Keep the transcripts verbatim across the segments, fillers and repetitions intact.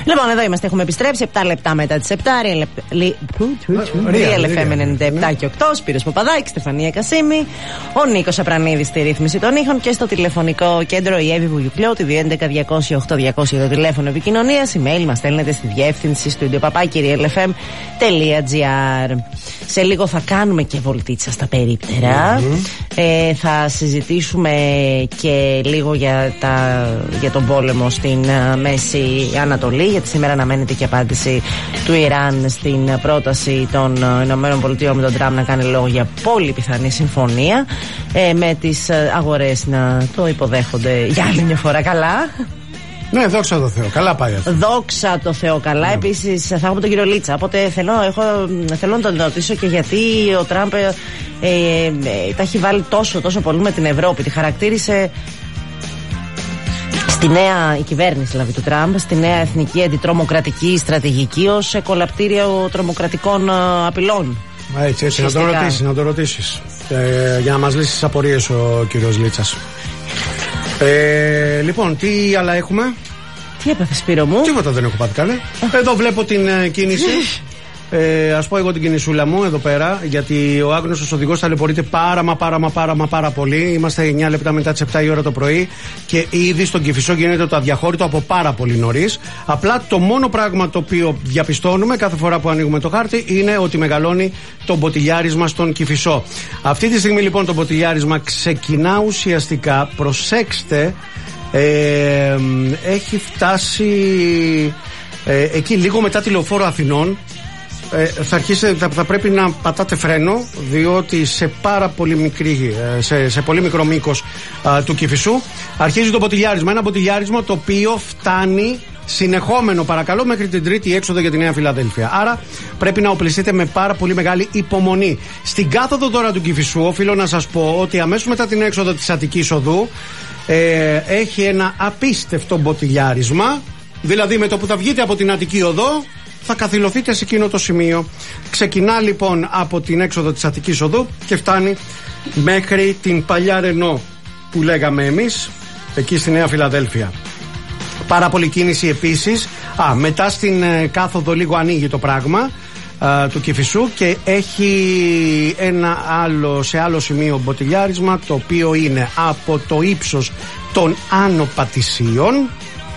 Λοιπόν, εδώ είμαστε, έχουμε επιστρέψει επτά λεπτά μετά τις επτά. Real εφ εμ ενενήντα επτά και οκτώ. Σπύρος Παπαδάκης, Στεφανία Κασίμη, ο Νίκος Απρανίδης στη ρύθμιση των ήχων και στο τηλεφωνικό κέντρο η Εύη Βουγιουκλέου, τη δύο έντεκα διακόσια οκτώ διακόσια το τηλέφωνο επικοινωνίας. Email μας στέλνετε στη διεύθυνση studio παπάκι real εφ εμ τελεία τζι άρ. Σε λίγο θα κάνουμε και βολτίτσα στα περίπτερα. Mm-hmm. Ε, θα συζητήσουμε και λίγο για, τα, για τον πόλεμο στην uh, Μέση Ανατολή, γιατί σήμερα αναμένεται και απάντηση του Ιράν στην πρόταση των uh, Ηνωμένων Πολιτειών με τον Τραμπ να κάνει λόγο για πολύ πιθανή συμφωνία, ε, με τις uh, αγορές να το υποδέχονται για άλλη μια φορά καλά. Ναι, δόξα τω Θεώ. Καλά πάει αυτό. Δόξα τω Θεώ. Καλά. Mm. Επίσης, θα έχουμε τον κύριο Λίτσα. Οπότε θέλω, έχω, θέλω να τον ρωτήσω και γιατί ο Τραμπ ε, ε, ε, τα έχει βάλει τόσο, τόσο πολύ με την Ευρώπη. Τη χαρακτήρισε στη νέα η κυβέρνηση δηλαδή του Τραμπ, στη νέα εθνική αντιτρομοκρατική στρατηγική ως κολαπτήριο τρομοκρατικών ε, απειλών. Έτσι, έτσι. Να τον ρωτήσεις, να τον ρωτήσεις. Ε, για να μας λύσει τις απορίες ο κύριος Λίτσας. Ε, λοιπόν, τι άλλα έχουμε? Τι έπαθε, Σπύρο μου? Τίποτα δεν έχω πάθει καλέ. Εδώ βλέπω την ε, κίνηση. Ε, ας πω εγώ την κινησούλα μου εδώ πέρα, γιατί ο άγνωστος οδηγός ταλαιπωρείται πάρα μα πάρα μα πάρα μα πάρα πολύ. Είμαστε εννιά λεπτά μετά τις επτά η ώρα το πρωί και ήδη στον Κηφισό γίνεται το αδιαχώρητο από πάρα πολύ νωρίς. Απλά το μόνο πράγμα το οποίο διαπιστώνουμε κάθε φορά που ανοίγουμε το χάρτη είναι ότι μεγαλώνει το μποτιλιάρισμα στον Κηφισό. Αυτή τη στιγμή λοιπόν το μποτιλιάρισμα ξεκινά ουσιαστικά, προσέξτε, ε, έχει φτάσει ε, εκεί λίγο μετά τη Λεωφόρο Αθηνών. Ε, θα, αρχίσετε, θα, θα πρέπει να πατάτε φρένο, διότι σε πάρα πολύ μικρή, σε, σε πολύ μικρό μήκος α, του Κηφισού αρχίζει το μποτιλιάρισμα. Ένα μποτιλιάρισμα το οποίο φτάνει συνεχόμενο, παρακαλώ, μέχρι την τρίτη έξοδο για τη Νέα Φιλαδέλφια. Άρα πρέπει να οπλιστείτε με πάρα πολύ μεγάλη υπομονή. Στην κάθοδο τώρα του Κηφισού οφείλω να σας πω ότι αμέσως μετά την έξοδο της Αττικής Οδού ε, έχει ένα απίστευτο μποτιλιάρισμα. Δηλαδή με το που θα βγείτε από την Αττική Οδό θα καθυλωθείτε σε εκείνο το σημείο. Ξεκινά λοιπόν από την έξοδο της Αττικής Οδού και φτάνει μέχρι την παλιά Ρενό που λέγαμε εμείς, εκεί στη Νέα Φιλαδέλφια. Πάρα πολύ κίνηση επίσης. Α, μετά στην ε, κάθοδο λίγο ανοίγει το πράγμα ε, του Κηφισού και έχει ένα άλλο, σε άλλο σημείο μποτιλιάρισμα, το οποίο είναι από το ύψος των Άνω Πατησίων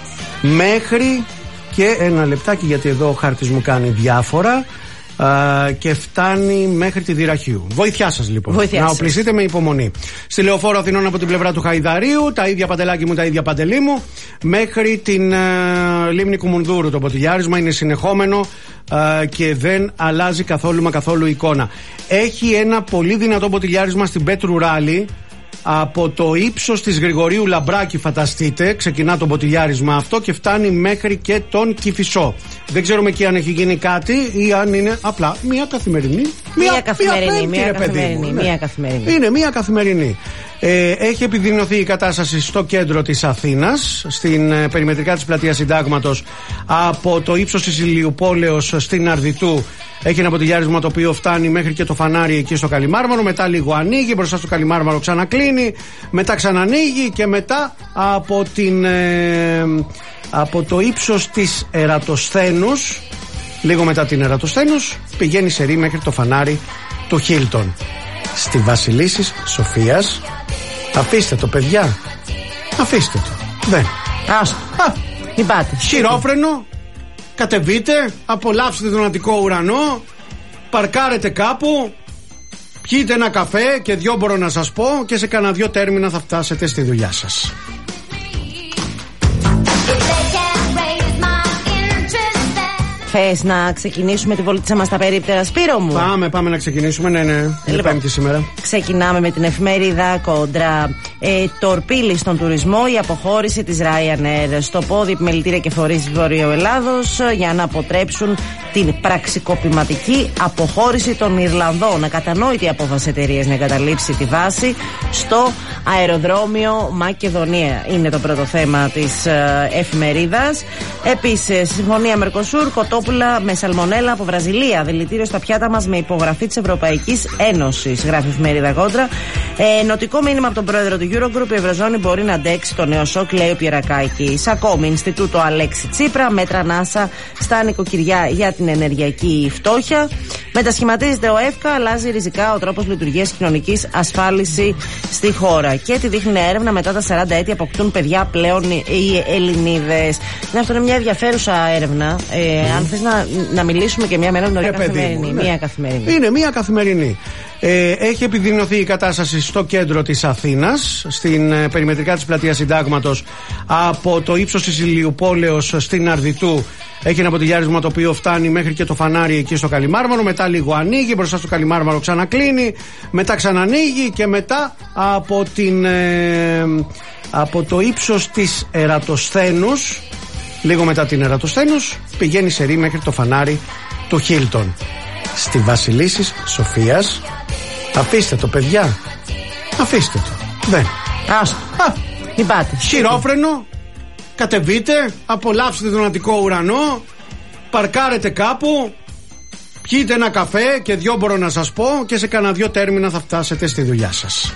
μέχρι, και ένα λεπτάκι γιατί εδώ ο χάρτης μου κάνει διάφορα, Uh, και φτάνει μέχρι τη Δυραχείου. Βοήθειά σας λοιπόν. Βοήθειά να σας. οπλιστείτε με υπομονή. Στη Λεωφόρο Αθηνών από την πλευρά του Χαϊδαρίου, τα ίδια παντελάκι μου, τα ίδια παντελή μου, μέχρι την uh, Λίμνη Κουμουνδούρου. Το ποτηλιάρισμα είναι συνεχόμενο uh, και δεν αλλάζει καθόλου μα καθόλου εικόνα. Έχει ένα πολύ δυνατό ποτηλιάρισμα στην Πέτρου Ράλη. Από το ύψος της Γρηγορίου Λαμπράκη, φανταστείτε, ξεκινά το μποτιλιάρισμα αυτό και φτάνει μέχρι και τον Κηφισό. Δεν ξέρουμε εκεί αν έχει γίνει κάτι ή αν είναι απλά μια καθημερινή. Μια, μια καθημερινή, μια, μια, καθημερινή, ναι. μια καθημερινή. Είναι μια καθημερινή. Ε, έχει επιδεινωθεί η κατάσταση στο κέντρο της Αθήνας, στην ε, περιμετρικά της πλατείας Συντάγματος, από το ύψος της Ηλιουπόλεως στην Αρδιτού. Έχει ένα μποτιλιάρισμα το οποίο φτάνει μέχρι και το φανάρι εκεί στο Καλιμάρμαρο. Μετά λίγο ανοίγει, μπροστά στο Καλιμάρμαρο ξανακλίνει. Μετά ξανανοίγει και μετά από, την, ε, από το ύψος της Ερατοσθένους, λίγο μετά την Ερατοσθένους, πηγαίνει σε ρί μέχρι το φανάρι του Χίλτον. Στη Βασιλίσσης Σοφίας, αφήστε το παιδιά, αφήστε το. Δεν. Άστο. Α, μην πάτε. Χειρόφρενο. Κατεβείτε, απολαύσετε τον Αττικό ουρανό, παρκάρετε κάπου, πιείτε ένα καφέ και δυο μπορώ να σας πω και σε κανένα δυο τέρμινα θα φτάσετε στη δουλειά σας. Θες να ξεκινήσουμε τη βολίτσα μας στα περίπτερα, Σπύρο μου? Πάμε, πάμε να ξεκινήσουμε, ναι, ναι. Είναι λοιπόν, Πέμπτη σήμερα. Ξεκινάμε με την εφημερίδα Κόντρα. Ε, τορπίλη στον τουρισμό, η αποχώρηση της Ryanair. Στο πόδι επιμελητήρια και φορείς Βορείου Ελλάδος για να αποτρέψουν την πραξικοπηματική αποχώρηση των Ιρλανδών. Ακατανόητη απόφαση εταιρείας να εγκαταλείψει τη βάση στο αεροδρόμιο Μακεδονία. Είναι το πρώτο θέμα της ε, εφημερίδας. Επίσης, συμφωνία Μερκοσούρ, κοτόπουλα με σαλμονέλα από Βραζιλία. Δηλητήριο στα πιάτα μας με υπογραφή της Ευρωπαϊκής Ένωσης, γράφει η εφημερίδα Κόντρα. Ε, νοτικό μήνυμα από τον πρόεδρο του Eurogroup: η Ευρωζώνη μπορεί να αντέξει το νέο σοκ, λέει ο Πιερακάκης. Ακόμη, Ινστιτούτο Αλέξη Τσίπρα, μέτρα NASA στα νοικοκυριά για την ενεργειακή φτώχεια. Μετασχηματίζεται ο ΕΦΚΑ, αλλάζει ριζικά ο τρόπος λειτουργίας κοινωνικής ασφάλισης στη χώρα. Και τη δείχνει έρευνα: μετά τα σαράντα έτη αποκτούν παιδιά πλέον οι Ελληνίδες. Ναι, αυτό είναι μια ενδιαφέρουσα έρευνα. Ε, mm. Αν θες να, να μιλήσουμε και μια μέρα με την καθημερινή. Ναι. Μια καθημερινή. Είναι μια καθημερινή. Ε, έχει επιδεινωθεί η κατάσταση στο κέντρο της Αθήνας, στην ε, περιμετρικά της πλατείας Συντάγματος, από το ύψος της Ηλιουπόλεως στην Αρδιτού. Έχει ένα ποτηλιάρισμα το οποίο φτάνει μέχρι και το φανάρι εκεί στο Καλιμάρμαρο. Μετά λίγο ανοίγει, μπροστά στο Καλιμάρμαρο ξανακλίνει. Μετά ξανανοίγει και μετά από, την, ε, από το ύψος της Ερατοσθένους, λίγο μετά την Ερατοσθένους, πηγαίνει σε ρί μέχρι το φανάρι του Χίλτον. Στη Βασιλίσσης Σοφίας, αφήστε το, παιδιά. Αφήστε το. Δεν. Άστο. Α, μην πάτε. Χειρόφρενο. Κατεβείτε, απολαύσετε τον Αττικό ουρανό, παρκάρετε κάπου, πιείτε ένα καφέ και δυο μπορώ να σας πω, και σε κανένα δυο τέρμινα θα φτάσετε στη δουλειά σας.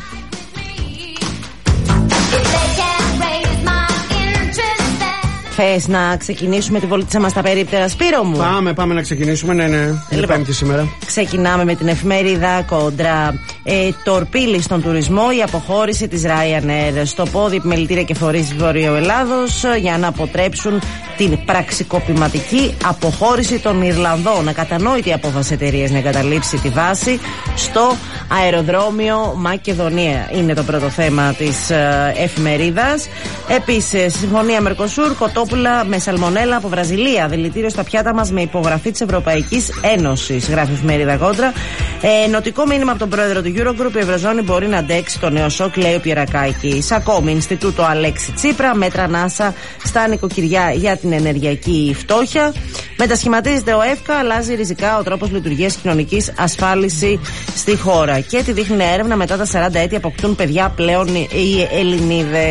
Θες να ξεκινήσουμε τη βολίτσα μας στα περίπτερα, Σπύρο μου? Πάμε, πάμε να ξεκινήσουμε, ναι, ναι. Είναι λοιπόν, Πέμπτη σήμερα. Ξεκινάμε με την εφημερίδα Κόντρα. Ε, τορπίλη στον τουρισμό, η αποχώρηση της Ryanair. Στο πόδι επιμελητήρια και φορείς Βορείου Ελλάδος για να αποτρέψουν την πραξικοπηματική αποχώρηση των Ιρλανδών. Ακατανόητη απόφαση εταιρείας να εγκαταλείψει τη βάση στο αεροδρόμιο Μακεδονία. Είναι το πρώτο θέμα της ε, εφημερίδας. Επίσης, συμφωνία Μερκοσούρ, κοτόπουλα με σαλμονέλα από Βραζιλία. Δηλητήριο στα πιάτα μας με υπογραφή της Ευρωπαϊκής Ένωσης, γράφει η εφημερίδα Κόντρα. Ε, νοτικό μήνυμα από τον πρόεδρο του Eurogroup: η Ευρωζώνη μπορεί να αντέξει το νέο σοκ, λέει ο Πιερακάκης. Ακόμη, Ινστιτούτο Αλέξη Τσίπρα, μέτρα NASA στα νοικοκυριά για την ενεργειακή φτώχεια. Μετασχηματίζεται ο ΕΦΚΑ, αλλάζει ριζικά ο τρόπος λειτουργίας κοινωνικής ασφάλισης στη χώρα. Και τη δείχνει έρευνα: μετά τα σαράντα έτη αποκτούν παιδιά πλέον οι Ελληνίδες.